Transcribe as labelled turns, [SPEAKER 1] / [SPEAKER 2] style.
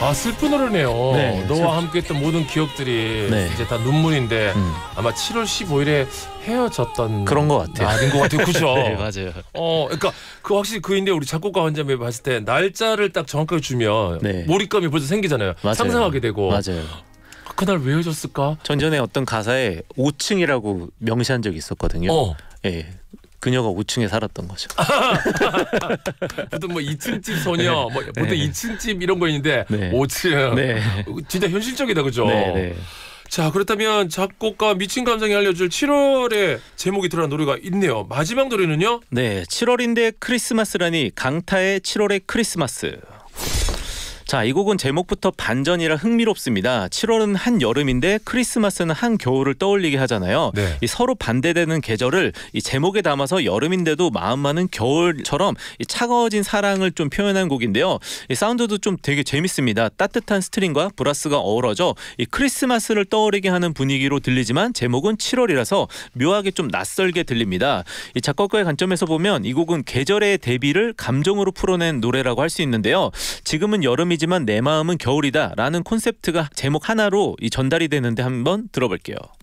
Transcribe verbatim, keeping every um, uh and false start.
[SPEAKER 1] 아 슬픈 노래네요.
[SPEAKER 2] 네,
[SPEAKER 1] 너와
[SPEAKER 2] 슬...
[SPEAKER 1] 함께했던 모든 기억들이
[SPEAKER 2] 네.
[SPEAKER 1] 이제 다 눈물인데
[SPEAKER 2] 음.
[SPEAKER 1] 아마 칠월 십오일에 헤어졌던
[SPEAKER 2] 그런 것 같아요.
[SPEAKER 1] 날인 것 같아요. 그죠?
[SPEAKER 2] 네, 맞아요.
[SPEAKER 1] 어, 그러니까 그 확실히 그인데 우리 작곡가 환자분이 봤을 때 날짜를 딱 정확하게 주면
[SPEAKER 2] 네.
[SPEAKER 1] 몰입감이 벌써 생기잖아요.
[SPEAKER 2] 맞아요.
[SPEAKER 1] 상상하게 되고.
[SPEAKER 2] 맞아요.
[SPEAKER 1] 그날 왜 헤어졌을까?
[SPEAKER 2] 전전에 어떤 가사에 오 층이라고 명시한 적이 있었거든요.
[SPEAKER 1] 어.
[SPEAKER 2] 예. 그녀가 오 층에 살았던 거죠.
[SPEAKER 1] 보통 뭐 이 층 집 소녀, 뭐 보통
[SPEAKER 2] 네.
[SPEAKER 1] 이 층 집 이런 거 있는데
[SPEAKER 2] 네.
[SPEAKER 1] 오 층.
[SPEAKER 2] 네.
[SPEAKER 1] 진짜 현실적이다, 그죠?
[SPEAKER 2] 네, 네.
[SPEAKER 1] 자, 그렇다면 작곡가 미친 감성이 알려줄 칠월에 제목이 들어간 노래가 있네요. 마지막 노래는요?
[SPEAKER 2] 네, 칠월인데 크리스마스라니 강타의 칠월의 크리스마스. 자, 이 곡은 제목부터 반전이라 흥미롭습니다. 칠월은 한여름인데 크리스마스는 한겨울을 떠올리게 하잖아요.
[SPEAKER 1] 네.
[SPEAKER 2] 이 서로 반대되는 계절을 이 제목에 담아서 여름인데도 마음 많은 겨울처럼 이 차가워진 사랑을 좀 표현한 곡인데요. 이 사운드도 좀 되게 재밌습니다. 따뜻한 스트링과 브라스가 어우러져 이 크리스마스를 떠오르게 하는 분위기로 들리지만 제목은 칠월이라서 묘하게 좀 낯설게 들립니다. 이 작곡가의 관점에서 보면 이 곡은 계절의 대비를 감정으로 풀어낸 노래라고 할 수 있는데요. 지금은 여름이 지만 내 마음은 겨울이다 라는 콘셉트가 제목 하나로 이 전달이 되는데 한번 들어볼게요.